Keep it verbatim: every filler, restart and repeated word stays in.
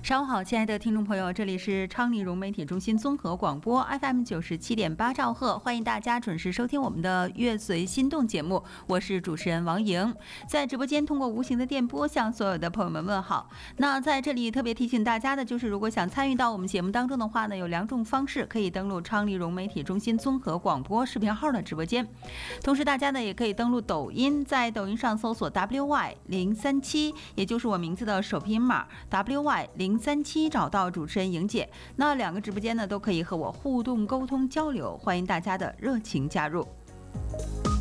上午好，亲爱的听众朋友，这里是昌黎融媒体中心综合广播 F M 九十七点八兆赫，欢迎大家准时收听我们的乐随心动节目，我是主持人王莹，在直播间通过无形的电波向所有的朋友们问好。那在这里特别提醒大家的就是，如果想参与到我们节目当中的话呢，有两种方式，可以登录昌黎融媒体中心综合广播视频号的直播间，同时大家呢也可以登录抖音，在抖音上搜索 W Y 零三七，也就是我名字的首拼音码 W Y 零三七，找到主持人莹姐。那两个直播间呢都可以和我互动沟通交流，欢迎大家的热情加入。